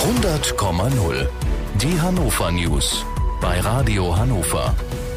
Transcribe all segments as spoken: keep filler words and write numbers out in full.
hundert Komma null. Die Hannover News bei Radio Hannover.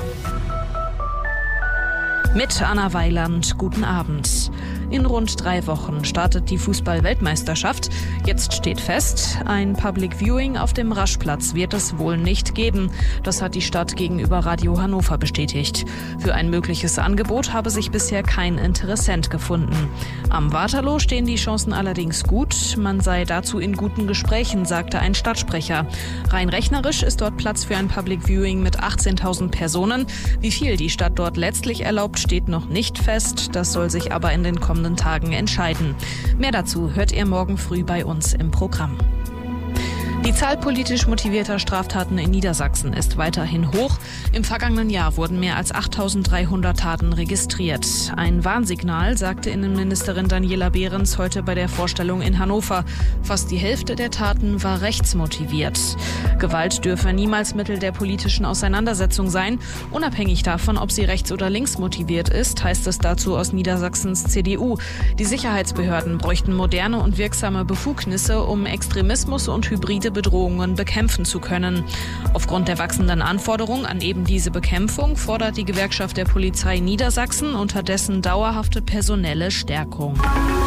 Mit Anna Weiland, guten Abend. In rund drei Wochen startet die Fußball-Weltmeisterschaft. Jetzt steht fest, ein Public Viewing auf dem Raschplatz wird es wohl nicht geben. Das hat die Stadt gegenüber Radio Hannover bestätigt. Für ein mögliches Angebot habe sich bisher kein Interessent gefunden. Am Waterloo stehen die Chancen allerdings gut. Man sei dazu in guten Gesprächen, sagte ein Stadtsprecher. Rein rechnerisch ist dort Platz für ein Public Viewing mit achtzehntausend Personen. Wie viel die Stadt dort letztlich erlaubt, steht noch nicht fest. Das soll sich aber in den kommenden Tagen entscheiden. Mehr dazu hört ihr morgen früh bei uns im Programm. Die Zahl politisch motivierter Straftaten in Niedersachsen ist weiterhin hoch. Im vergangenen Jahr wurden mehr als achttausenddreihundert Taten registriert. Ein Warnsignal, sagte Innenministerin Daniela Behrens heute bei der Vorstellung in Hannover. Fast die Hälfte der Taten war rechtsmotiviert. Gewalt dürfe niemals Mittel der politischen Auseinandersetzung sein. Unabhängig davon, ob sie rechts- oder links motiviert ist, heißt es dazu aus Niedersachsens C D U. Die Sicherheitsbehörden bräuchten moderne und wirksame Befugnisse, um Extremismus und hybride Bedrohungen bekämpfen zu können. Aufgrund der wachsenden Anforderungen an eben diese Bekämpfung fordert die Gewerkschaft der Polizei Niedersachsen unterdessen dauerhafte personelle Stärkung.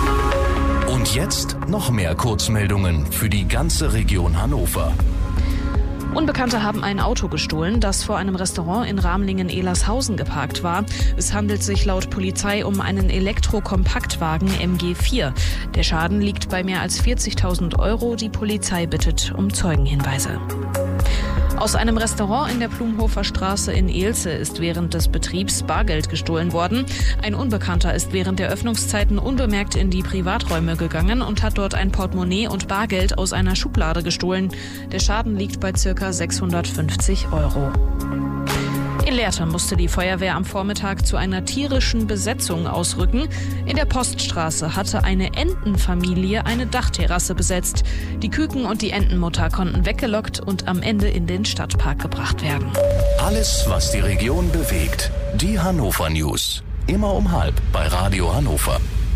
Und jetzt noch mehr Kurzmeldungen für die ganze Region Hannover. Unbekannte haben ein Auto gestohlen, das vor einem Restaurant in Ramlingen-Ehlershausen geparkt war. Es handelt sich laut Polizei um einen Elektrokompaktwagen M G vier. Der Schaden liegt bei mehr als vierzigtausend Euro. Die Polizei bittet um Zeugenhinweise. Aus einem Restaurant in der Blumhofer Straße in Ehlse ist während des Betriebs Bargeld gestohlen worden. Ein Unbekannter ist während der Öffnungszeiten unbemerkt in die Privaträume gegangen und hat dort ein Portemonnaie und Bargeld aus einer Schublade gestohlen. Der Schaden liegt bei ca. sechshundertfünfzig Euro. In Lehrte musste die Feuerwehr am Vormittag zu einer tierischen Besetzung ausrücken. In der Poststraße hatte eine Entenfamilie eine Dachterrasse besetzt. Die Küken und die Entenmutter konnten weggelockt und am Ende in den Stadtpark gebracht werden. Alles, was die Region bewegt. Die Hannover News. Immer um halb bei Radio Hannover.